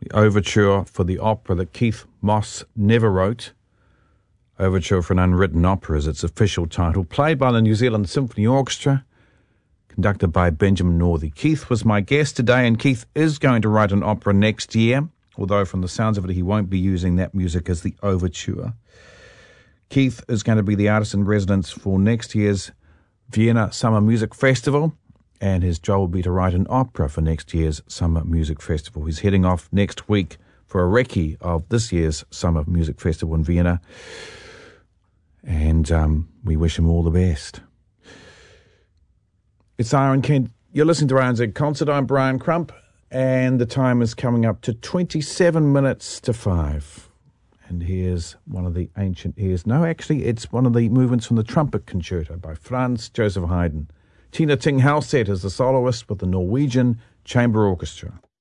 the overture for the opera that Keith Moss never wrote. Overture for an Unwritten Opera is its official title, played by the New Zealand Symphony Orchestra, conducted by Benjamin Northey. Keith was my guest today, and Keith is going to write an opera next year, although from the sounds of it, he won't be using that music as the overture. Keith is going to be the artist in residence for next year's Vienna Summer Music Festival, and his job will be to write an opera for next year's Summer Music Festival. He's heading off next week for a recce of this year's Summer Music Festival in Vienna, and we wish him all the best. It's Aaron Kent. You're listening to RNZ Concert. I'm Brian Crump, and the time is coming up to 27 minutes to 5. And here's one of the ancient airs. No, actually, it's one of the movements from the Trumpet Concerto by Franz Joseph Haydn. Tina Ting Halstead is the soloist with the Norwegian Chamber Orchestra.